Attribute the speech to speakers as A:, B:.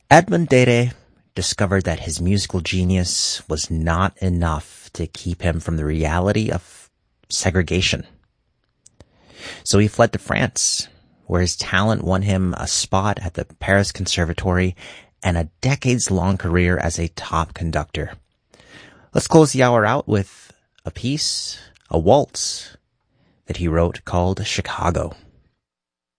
A: Edmund Dede discovered that his musical genius was not enough to keep him from the reality of segregation. So he fled to France, where his talent won him a spot at the Paris Conservatory and a decades-long career as a top conductor. Let's close the hour out with a waltz that he wrote called Chicago.